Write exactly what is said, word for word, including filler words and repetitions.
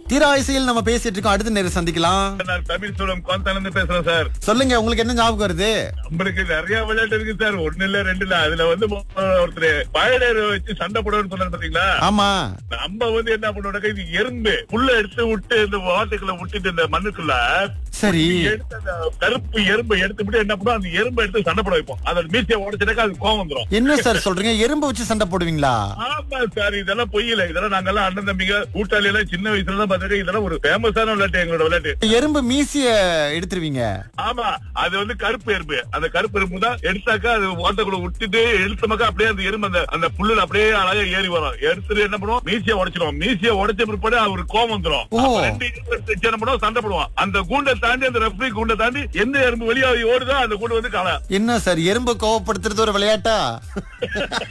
தீராயிசையில் நம்ம பேசிட்டு இருக்கோம். அடுத்த நேரம் சந்திக்கலாம். நான் தமிழ் சூழம் கோந்தானந்து பேசுறேன் சார். சொல்லுங்க, உங்களுக்கு என்ன ஞாபகம் வருது? நம்மளுக்கு நிறைய விளையாட்டு இருக்கு சார். ஒண்ணு இல்ல ரெண்டு இல்ல. அதுல வந்து ஒருத்தர் பயனர் வச்சு சண்டை போடுன்னு சொன்னாரு பாத்தீங்களா? ஆமா. நம்ம வந்து என்ன பண்ணுவோம், இது எறும்பு புல்ல எடுத்து விட்டு இந்த வாட்டுக்குள்ள விட்டுட்டு இந்த மண்ணுக்குள்ள சரி எடுத்து அந்த கருப்பு எறும்பு எடுத்து விட்டு என்ன பண்ணுவோம், அந்த எறும்பு எடுத்து சண்டை போட வைப்போம். அதோட மீசையை உடச்சிட்டாக்கா அது கோவம் வந்துடும். என்ன சார் சொல்றீங்க? எறும்பு வச்சு சண்டை போடுவீங்களா? ஆமா சார், இதெல்லாம் பொய்யில. இதெல்லாம் நாங்கெல்லாம் அண்ணன் தம்பிங்க கூட்டாளி எல்லாம் சின்ன வயசுல தான் பாத்துட்டு இதெல்லாம் ஒரு ஃபேமஸான விளையாட்டு எங்களோட விளையாட்டு. எறும்பு மீசிய எடுத்துருவீங்க? ஆமா, அது வந்து கருப்பு எறும்பு. அந்த கருப்பு எறும்பு தான் எடுத்தாக்கா அது ஓட்டக்குள்ள விட்டுட்டு எடுத்தமாக்கா அப்படியே அந்த எறும்பு அந்த அந்த புல்லுல அப்படியே அழகா ஏறி வரும். எடுத்துட்டு என்ன பண்ணுவோம், மீசியை உடைச்சிடும். மீசியை உடைச்ச பிற்பாடு அவருக்கு கோவம் வந்துடும். ரெண்டு எறும்பு என்ன பண்ணுவோம், சண்டை போடுவோம். அந்த கூண்டை தாண்டி அந்த ரெஃப்ரி கூண்டை தாண்டி எந்த எறும்பு வெளியே ஓடுதோ அந்த கூண்டு வந்து காண. என்ன சார், எறும்பு கோவப்படுத்துறது ஒரு விளையாட்டா?